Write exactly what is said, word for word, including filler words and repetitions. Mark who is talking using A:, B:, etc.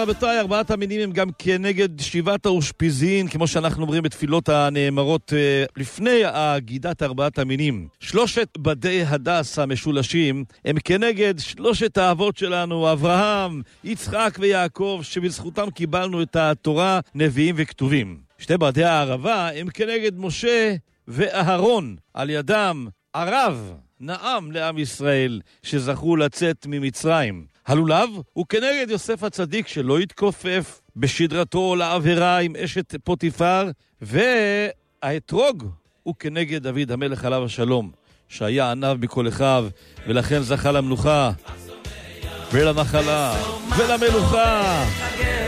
A: רבותיי, ארבעת המינים הם גם כנגד שבעת האושפיזין, כמו שאנחנו אומרים בתפילות הנאמרות לפני הגידת ארבעת המינים. שלושת בדי הדס המשולשים הם כנגד שלושת האבות שלנו, אברהם, יצחק ויעקב, שבזכותם קיבלנו את התורה, נביאים וכתובים. שתי בדי הערבה הם כנגד משה ואהרון, על ידם ערב נעם לעם ישראל שזכו לצאת ממצרים. הלולב הוא כנגד יוסף הצדיק שלא התכופף בשדרתו לעבירה עם אשת פוטיפר, והאתרוג הוא כנגד דוד המלך עליו השלום, שהיה עניו מכל אחיו ולכן זכה למלוכה ולנחלה ולמלוכה.